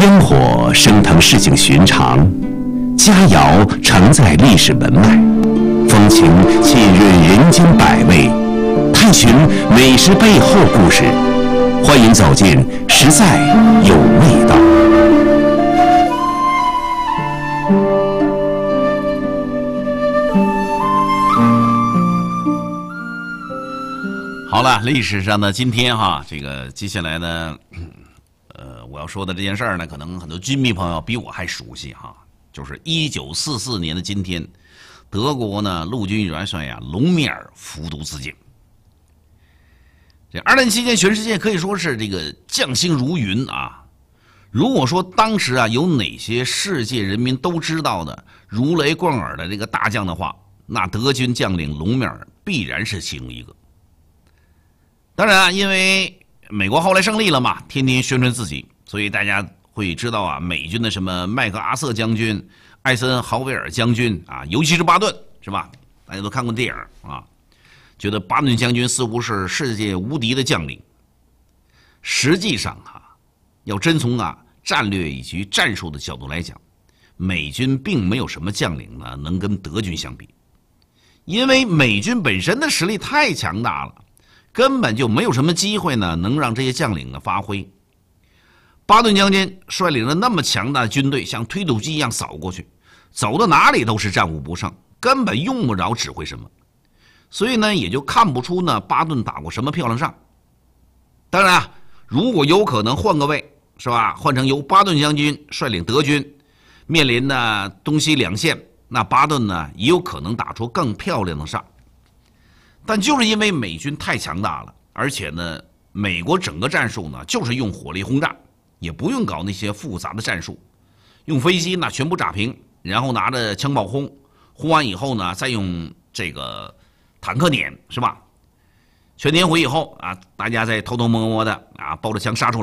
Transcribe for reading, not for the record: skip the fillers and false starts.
烟火升腾市井寻常，佳肴承载历史文脉，风情浸润人间百味，探寻美食背后故事。欢迎走进《实在有味道》。 好了，历史上的今天哈，接下来呢，我要说的这件事儿呢，可能很多军迷朋友比我还熟悉哈，就是1944年的今天，德国呢陆军元帅隆美尔服毒自尽。这二战期间，全世界可以说是将星如云啊。如果说当时有哪些世界人民都知道的如雷贯耳的大将的话，那德军将领隆美尔必然是其中一个。当然因为美国后来胜利了嘛，天天宣传自己，所以大家会知道美军的什么麦克阿瑟将军、艾森豪威尔将军啊，尤其是巴顿，是吧？大家都看过电影啊，觉得巴顿将军似乎是世界无敌的将领。实际上要真从战略以及战术的角度来讲，美军并没有什么将领呢能跟德军相比，因为美军本身的实力太强大了。根本就没有什么机会呢，能让这些将领发挥。巴顿将军率领着那么强大的军队，像推土机一样扫过去，走到哪里都是战无不胜，根本用不着指挥什么，所以呢，也就看不出呢巴顿打过什么漂亮仗。当然如果有可能换个位，是吧？换成由巴顿将军率领德军，面临呢东西两线，那巴顿呢也有可能打出更漂亮的仗。但就是因为美军太强大了，而且呢，美国整个战术呢就是用火力轰炸，也不用搞那些复杂的战术，用飞机呢全部炸平，然后拿着枪炮轰，轰完以后呢，再用坦克碾，是吧？全点毁以后大家再偷偷摸摸的抱着枪杀出来。